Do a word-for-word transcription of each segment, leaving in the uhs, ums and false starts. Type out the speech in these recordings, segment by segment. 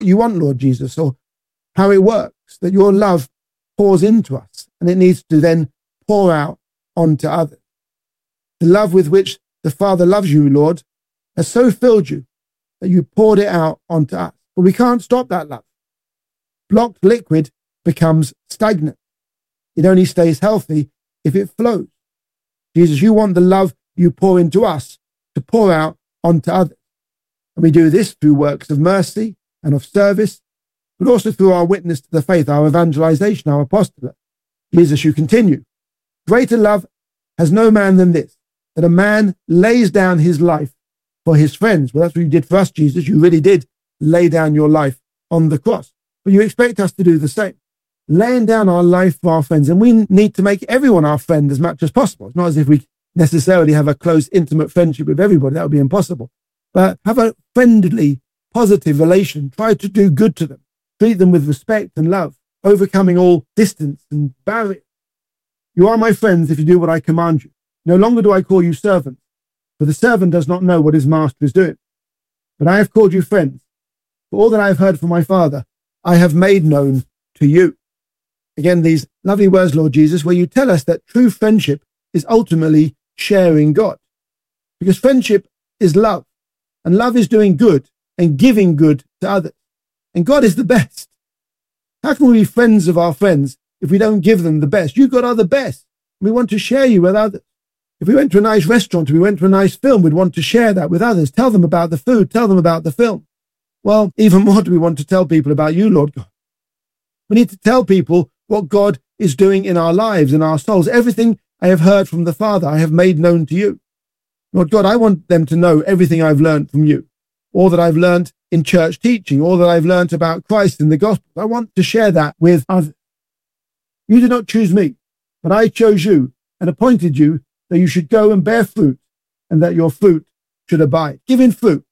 you want, Lord Jesus, or how it works, that your love pours into us and it needs to then pour out onto others. The love with which the Father loves you, Lord, has so filled you that you poured it out onto us. But we can't stop that love. Blocked liquid becomes stagnant. It only stays healthy if it flows. Jesus, you want the love you pour into us to pour out onto others. And we do this through works of mercy and of service, but also through our witness to the faith, our evangelization, our apostolate. Jesus, you continue. Greater love has no man than this, that a man lays down his life for his friends. Well, that's what you did for us, Jesus. You really did lay down your life on the cross. But you expect us to do the same, laying down our life for our friends. And we need to make everyone our friend as much as possible. It's not as if we necessarily have a close, intimate friendship with everybody. That would be impossible. But have a friendly, positive relation. Try to do good to them. Treat them with respect and love, overcoming all distance and barrier. You are my friends if you do what I command you. No longer do I call you servants, for the servant does not know what his master is doing. But I have called you friends. For all that I have heard from my Father, I have made known to you. Again, these lovely words, Lord Jesus, where you tell us that true friendship is ultimately sharing God. Because friendship is love, and love is doing good and giving good to others. And God is the best. How can we be friends of our friends if we don't give them the best? You, God, are the best. We want to share you with others. If we went to a nice restaurant, if we went to a nice film, we'd want to share that with others. Tell them about the food. Tell them about the film. Well, even more do we want to tell people about you, Lord God. We need to tell people what God is doing in our lives, in our souls. Everything I have heard from the Father, I have made known to you. Lord God, I want them to know everything I've learned from you, all that I've learned in church teaching, all that I've learned about Christ in the gospel. I want to share that with others. You did not choose me, but I chose you and appointed you that you should go and bear fruit and that your fruit should abide. Give in fruit.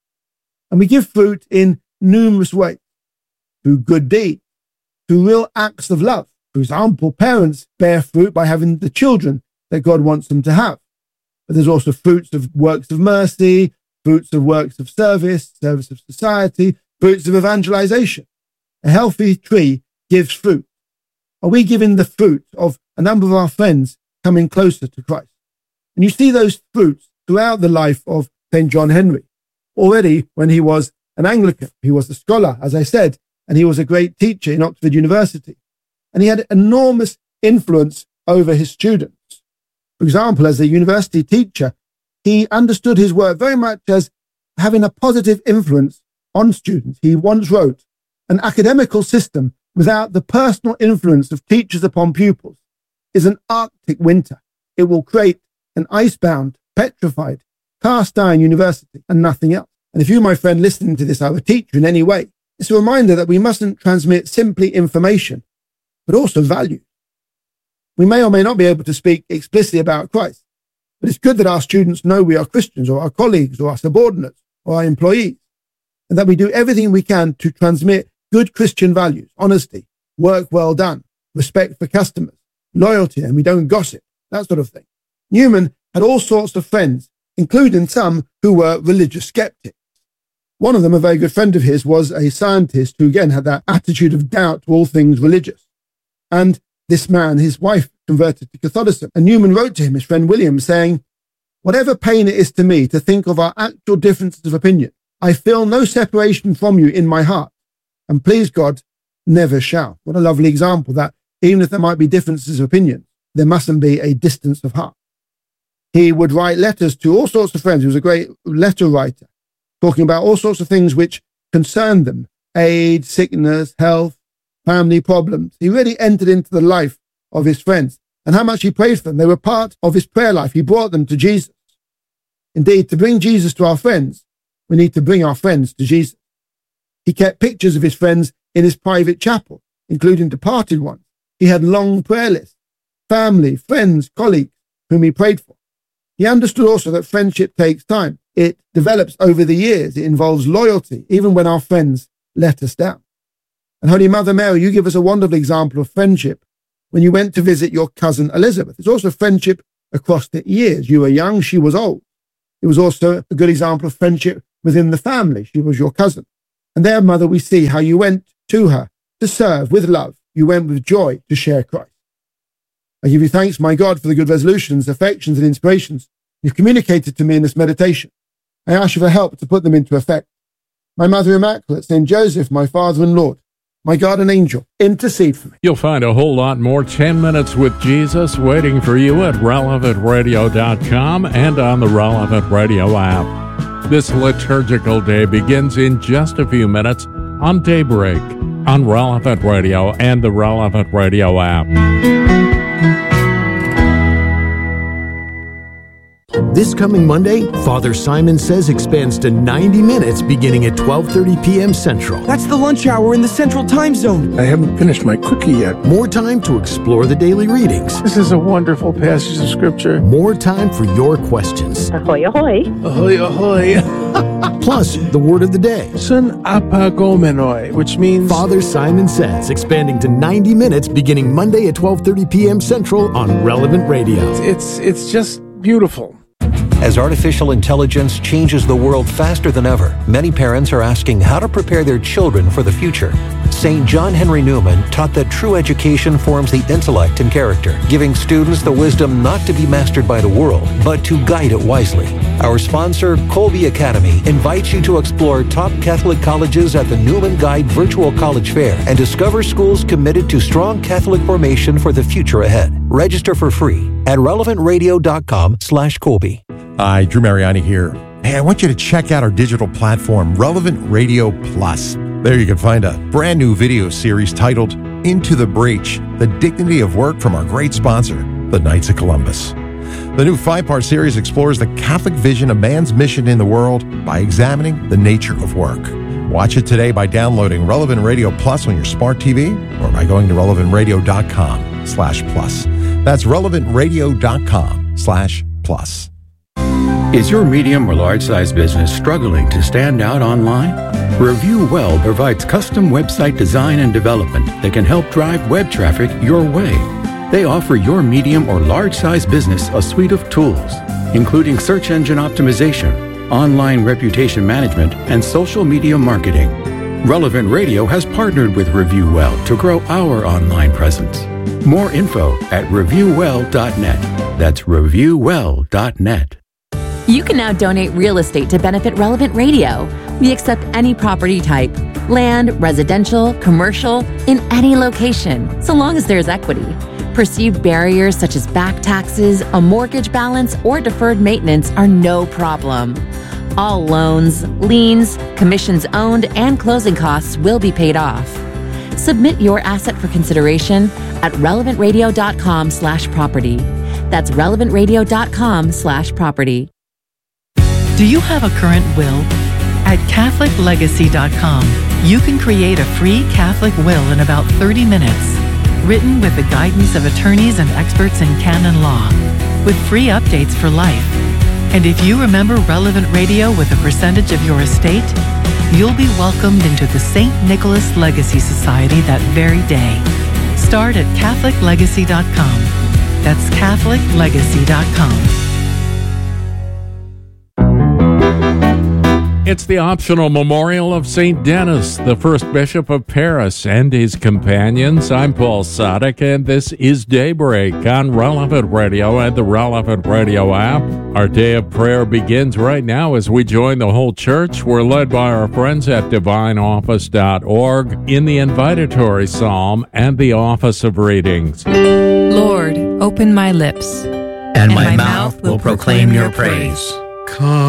And we give fruit in numerous ways, through good deeds, through real acts of love. For example, parents bear fruit by having the children that God wants them to have. But there's also fruits of works of mercy, fruits of works of service, service of society, fruits of evangelization. A healthy tree gives fruit. Are we giving the fruit of a number of our friends coming closer to Christ? And you see those fruits throughout the life of Saint John Henry. Already when he was an Anglican, he was a scholar, as I said, and he was a great teacher in Oxford University. And he had enormous influence over his students. For example, as a university teacher, he understood his work very much as having a positive influence on students. He once wrote, "An academical system without the personal influence of teachers upon pupils is an Arctic winter. It will create an icebound, petrified, cast iron university and nothing else." And if you, my friend, listening to this, are a teacher in any way, it's a reminder that we mustn't transmit simply information, but also value. We may or may not be able to speak explicitly about Christ, but it's good that our students know we are Christians, or our colleagues, or our subordinates, or our employees, and that we do everything we can to transmit good Christian values, honesty, work well done, respect for customers, loyalty, and we don't gossip, that sort of thing. Newman had all sorts of friends, including some who were religious skeptics. One of them, a very good friend of his, was a scientist who again had that attitude of doubt to all things religious. And this man, his wife, converted to Catholicism. And Newman wrote to him, his friend William, saying, "Whatever pain it is to me to think of our actual differences of opinion, I feel no separation from you in my heart, and please God, never shall." What a lovely example that even if there might be differences of opinion, there mustn't be a distance of heart. He would write letters to all sorts of friends. He was a great letter writer, talking about all sorts of things which concerned them: age, sickness, health, family problems. He really entered into the life of his friends and how much he prayed for them. They were part of his prayer life. He brought them to Jesus. Indeed, to bring Jesus to our friends, we need to bring our friends to Jesus. He kept pictures of his friends in his private chapel, including departed ones. He had long prayer lists, family, friends, colleagues whom he prayed for. He understood also that friendship takes time. It develops over the years. It involves loyalty, even when our friends let us down. And Holy Mother Mary, you give us a wonderful example of friendship when you went to visit your cousin Elizabeth. It's also friendship across the years. You were young, she was old. It was also a good example of friendship within the family. She was your cousin. And there, Mother, we see how you went to her to serve with love. You went with joy to share Christ. I give you thanks, my God, for the good resolutions, affections, and inspirations you've communicated to me in this meditation. I ask you for help to put them into effect. My Mother Immaculate, Saint Joseph, my Father and Lord, my guardian angel, intercede for me. You'll find a whole lot more ten minutes with Jesus waiting for you at relevant radio dot com and on the Relevant Radio app. This liturgical day begins in just a few minutes on Daybreak on Relevant Radio and the Relevant Radio app. This coming Monday, Father Simon Says expands to ninety minutes beginning at twelve thirty p.m. Central. That's the lunch hour in the Central Time Zone. I haven't finished my cookie yet. More time to explore the daily readings. This is a wonderful passage of Scripture. More time for your questions. Ahoy, ahoy. Ahoy, ahoy. Plus, the word of the day. Sun apagomenoi, which means... Father Simon Says, expanding to ninety minutes beginning Monday at twelve thirty p.m. Central on Relevant Radio. It's, it's just beautiful. As artificial intelligence changes the world faster than ever, many parents are asking how to prepare their children for the future. Saint John Henry Newman taught that true education forms the intellect and character, giving students the wisdom not to be mastered by the world, but to guide it wisely. Our sponsor, Colby Academy, invites you to explore top Catholic colleges at the Newman Guide Virtual College Fair and discover schools committed to strong Catholic formation for the future ahead. Register for free at relevant radio dot com slash Colby. Hi, Drew Mariani here. Hey, I want you to check out our digital platform, Relevant Radio Plus. There you can find a brand new video series titled Into the Breach, The Dignity of Work from our great sponsor, the Knights of Columbus. The new five-part series explores the Catholic vision of man's mission in the world by examining the nature of work. Watch it today by downloading Relevant Radio Plus on your smart T V or by going to relevant radio dot com slash plus. That's relevant radio dot com slash plus. Is your medium or large size business struggling to stand out online? Review Well provides custom website design and development that can help drive web traffic your way. They offer your medium or large size business a suite of tools, including search engine optimization, online reputation management, and social media marketing. Relevant Radio has partnered with Review Well to grow our online presence. More info at review well dot net. That's review well dot net. You can now donate real estate to benefit Relevant Radio. We accept any property type, land, residential, commercial, in any location, so long as there's equity. Perceived barriers such as back taxes, a mortgage balance, or deferred maintenance are no problem. All loans, liens, commissions owned, and closing costs will be paid off. Submit your asset for consideration at relevant radio dot com slash property. That's relevant radio dot com slash property. Do you have a current will? At Catholic Legacy dot com, you can create a free Catholic will in about thirty minutes, written with the guidance of attorneys and experts in canon law, with free updates for life. And if you remember Relevant Radio with a percentage of your estate, you'll be welcomed into the Saint Nicholas Legacy Society that very day. Start at Catholic Legacy dot com. That's Catholic Legacy dot com. It's the optional memorial of Saint Denis, the first bishop of Paris, and his companions. I'm Paul Sadek, and this is Daybreak on Relevant Radio and the Relevant Radio app. Our day of prayer begins right now as we join the whole church. We're led by our friends at divine office dot org in the invitatory psalm and the office of readings. Lord, open my lips, and, and my, my mouth will proclaim your praise. Come.